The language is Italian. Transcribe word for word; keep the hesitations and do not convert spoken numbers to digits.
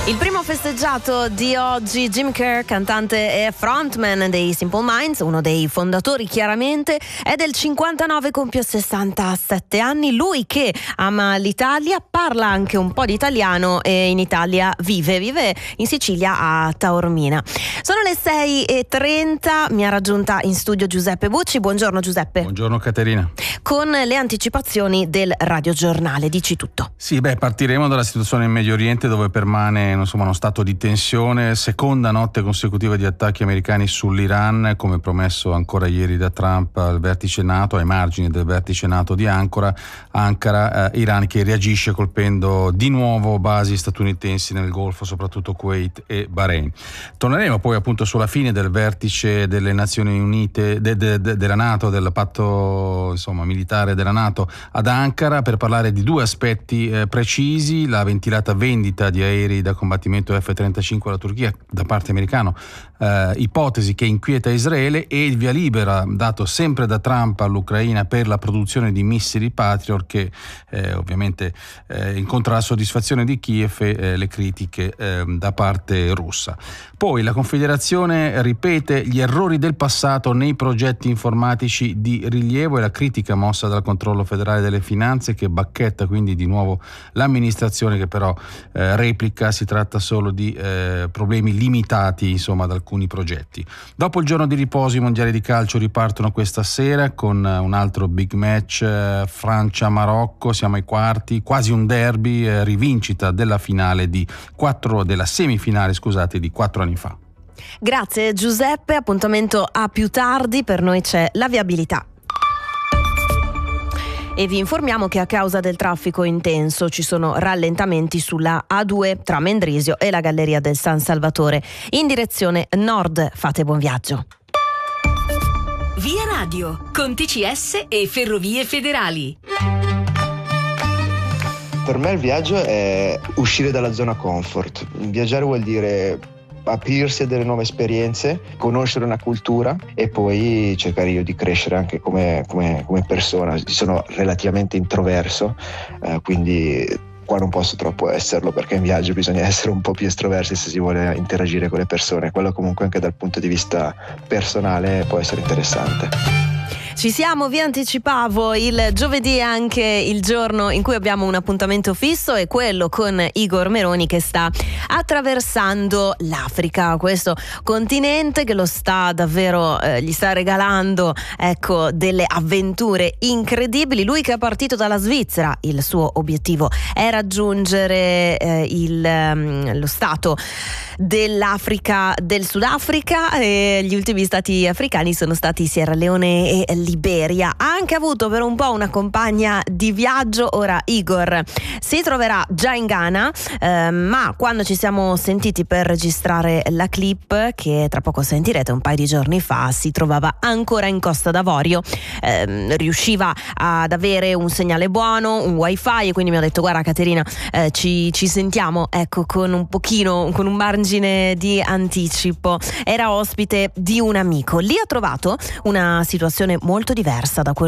Il primo festeggiato di oggi, Jim Kerr, cantante e frontman dei Simple Minds, uno dei fondatori chiaramente, è del cinquantanove, compie sessantasette anni. Lui che ama l'Italia, parla anche un po' di italiano e in Italia vive, vive in Sicilia a Taormina. Sono le sei e trenta, mi ha raggiunta in studio Giuseppe Bucci. Buongiorno Giuseppe. Buongiorno Caterina. Con le anticipazioni del radiogiornale, dici tutto. Sì, beh, partiremo dalla situazione in Medio Oriente, dove permane insomma uno stato di tensione, seconda notte consecutiva di attacchi americani sull'Iran, come promesso ancora ieri da Trump al vertice NATO, ai margini del vertice NATO di Ankara, Ankara eh, Iran che reagisce colpendo di nuovo basi statunitensi nel Golfo, soprattutto Kuwait e Bahrain. Torneremo poi appunto sulla fine del vertice delle Nazioni Unite, de, de, de, della NATO, del patto insomma militare della NATO ad Ankara, per parlare di due aspetti eh, precisi: la ventilata vendita di aerei da combattimento F trentacinque alla Turchia da parte americana, eh, ipotesi che inquieta Israele, e il via libera dato sempre da Trump all'Ucraina per la produzione di missili Patriot, che eh, ovviamente eh, incontra la soddisfazione di Kiev e eh, le critiche eh, da parte russa. Poi la Confederazione ripete gli errori del passato nei progetti informatici di rilievo e la critica mossa dal Controllo Federale delle Finanze, che bacchetta quindi di nuovo l'amministrazione, che però eh, replica. Si tratta solo di eh, problemi limitati insomma ad alcuni progetti. Dopo il giorno di riposo, i mondiali di calcio ripartono questa sera con un altro big match, eh, Francia-Marocco. Siamo ai quarti, quasi un derby, eh, rivincita della finale di quattro della semifinale scusate di quattro anni fa. Grazie Giuseppe, appuntamento a più tardi. Per noi c'è la viabilità. E vi informiamo che a causa del traffico intenso ci sono rallentamenti sulla A due tra Mendrisio e la Galleria del San Salvatore in direzione nord. Fate buon viaggio. Via Radio con T C S e Ferrovie Federali. Per me il viaggio è uscire dalla zona comfort. Viaggiare vuol dire aprirsi a delle nuove esperienze, conoscere una cultura e poi cercare io di crescere anche come, come, come persona. Sono relativamente introverso, eh, quindi qua non posso troppo esserlo, perché in viaggio bisogna essere un po' più estroversi se si vuole interagire con le persone. Quello comunque anche dal punto di vista personale può essere interessante. Ci siamo, vi anticipavo, il giovedì è anche il giorno in cui abbiamo un appuntamento fisso, e quello con Igor Meroni, che sta attraversando l'Africa, questo continente che lo sta davvero, eh, gli sta regalando ecco delle avventure incredibili. Lui che è partito dalla Svizzera, il suo obiettivo è raggiungere eh, il, um, lo stato dell'Africa, del Sudafrica, e gli ultimi stati africani sono stati Sierra Leone e Liberia. Ha anche avuto per un po' una compagna di viaggio. Ora Igor si troverà già in Ghana, eh, ma quando ci siamo sentiti per registrare la clip, che tra poco sentirete, un paio di giorni fa, si trovava ancora in Costa d'Avorio, eh, riusciva ad avere un segnale buono, un wifi, e quindi mi ha detto: guarda Caterina, eh, ci, ci sentiamo ecco con un pochino, con un margine di anticipo. Era ospite di un amico. Lì ha trovato una situazione molto diversa da quello